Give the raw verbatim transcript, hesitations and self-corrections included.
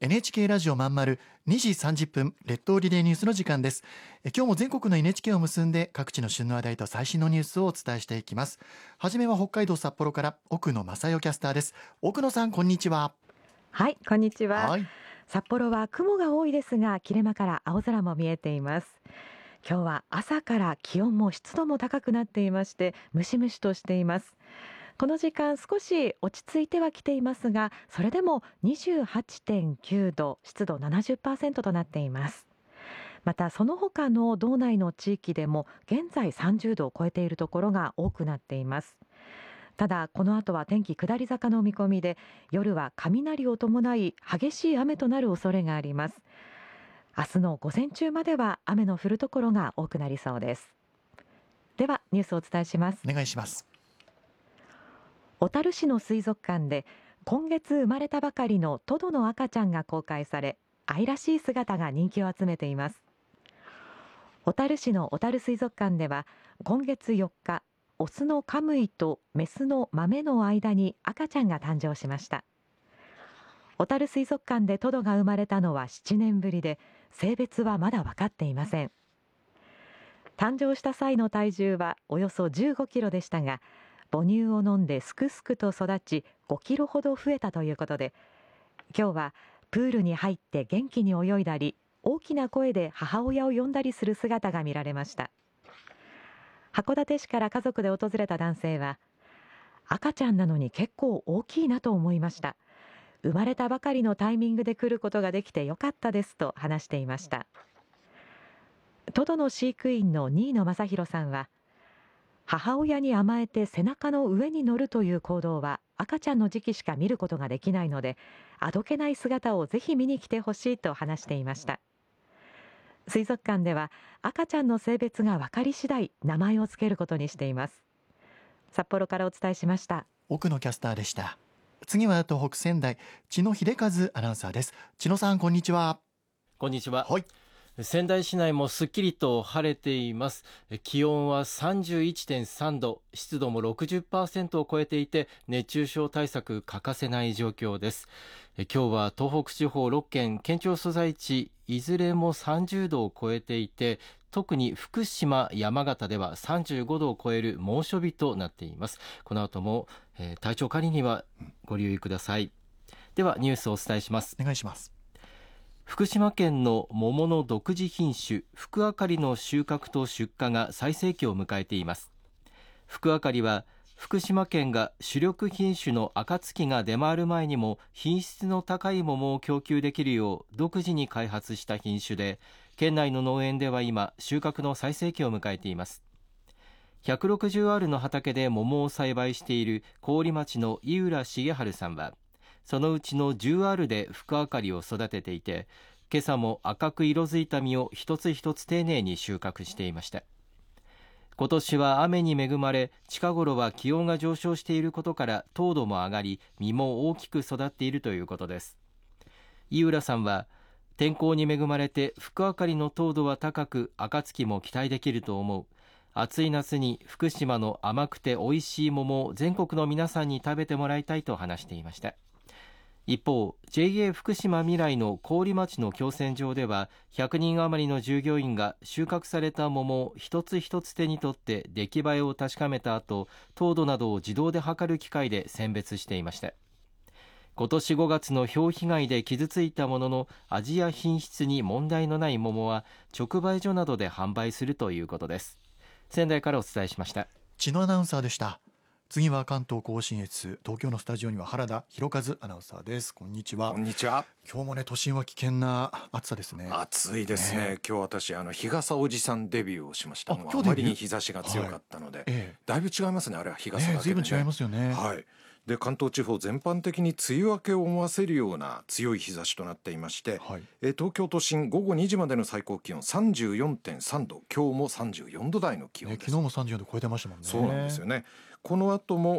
エヌエイチケー ラジオまんまるにじさんじゅっぷん列島リレーニュースの時間です。え今日も全国の エヌエイチケー を結んで各地の旬の話題と最新のニュースをお伝えしていきます。はじめは北海道札幌から奥野正代キャスターです。奥野さん、こんにちは。 はい、こんにちは。 はい、 札幌は雲が多いですが、切れ間から青空も見えています。今日は朝から気温も湿度も高くなっていまして、ムシムシとしています。この時間少し落ち着いてはきていますが、それでも にじゅうはちてんきゅうど、湿度 ななじゅっパーセント となっています。またその他の道内の地域でも現在さんじゅうどを超えているところが多くなっています。ただこの後は天気下り坂の見込みで、夜は雷を伴い激しい雨となる恐れがあります。明日の午前中までは雨の降るところが多くなりそうです。ではニュースをお伝えします。 お願いします。 小樽市の水族館で今月生まれたばかりのトドの赤ちゃんが公開され、愛らしい姿が人気を集めています。小樽市の小樽水族館では今月よっか、オスのカムイとメスの豆の間に赤ちゃんが誕生しました。小樽水族館でトドが生まれたのはななねんぶりで、性別はまだ分かっていません。誕生した際の体重はおよそじゅうごキロでしたが、母乳を飲んですくすくと育ちごキロほど増えたということで、今日はプールに入って元気に泳いだり、大きな声で母親を呼んだりする姿が見られました。函館市から家族で訪れた男性は、赤ちゃんなのに結構大きいなと思いました。生まれたばかりのタイミングで来ることができてよかったですと話していました。トドの飼育員の新野正弘さんは、母親に甘えて背中の上に乗るという行動は赤ちゃんの時期しか見ることができないので、あどけない姿をぜひ見に来てほしいと話していました。水族館では赤ちゃんの性別が分かり次第名前をつけることにしています。札幌からお伝えしました。 奥野キャスターでした。次は東北仙台、千野秀和アナウンサーです。千野さん、こんにちは。 こんにちは。 はい、 仙台市内もすっきりと晴れています。気温は さんじゅういってんさんど、湿度も ろくじゅっパーセント を超えていて、熱中症対策欠かせない状況です。今日は東北地方ろっけん、県庁所在地いずれもさんじゅうどを超えていて、特に福島、山形ではさんじゅうごどを超える猛暑日となっています。この後も、えー、体調管理にはご留意ください。ではニュースをお伝えします。 お願いします。 福島県の桃の独自品種福あかりの収穫と出荷が最盛期を迎えています。福あかりは福島県が主力品種の暁が出回る前にも品質の高い桃を供給できるよう独自に開発した品種で、県内の農園では今収穫の最盛期を迎えています。ひゃくろくじゅうアールの畑で桃を栽培している郡町の井浦重治さんは、そのうちの じゅうアール で福あかりを育てていて、今朝も赤く色づいた実を一つ一つ丁寧に収穫していました。今年は雨に恵まれ、近頃は気温が上昇していることから糖度も上がり、実も大きく育っているということです。井浦さんは、天候に恵まれて福あかりの糖度は高く、暁も期待できると思う。暑い夏に福島の甘くて美味しい桃を全国の皆さんに食べてもらいたいと話していました。一方、 ジェイエー 福島未来の郡町の共選場ではひゃくにん余りの従業員が収穫された桃を一つ一つ手に取って出来栄えを確かめた後、糖度などを自動で測る機械で選別していました。今年ごがつの雹被害で傷ついたものの味や品質に問題のない桃は直売所などで販売するということです。仙台からお伝えしました。 千野アナウンサーでした。次は関東甲信越、東京のスタジオには原田博和アナウンサーです。こんにちは。 こんにちは。 今日もね、都心は危険な暑さですね。 暑いですね、 ね。 今日私あの日傘おじさんデビューをしました。 あ、 もう今日デビュー。 あまりに日差しが強かったので、はい、ええ、だいぶ違いますね。あれは日傘だけでね、 随分違いますよね。 はい。で関東地方全般的に梅雨明けを思わせるような強い日差しとなっていまして、はい、え東京都心午後にじまでの最高気温 さんじゅうよんてんさんど、今日もさんじゅうよんど台の気温です、 ね、昨日もさんじゅうよんど超えてましたもんね。 そうなんですよね。この後も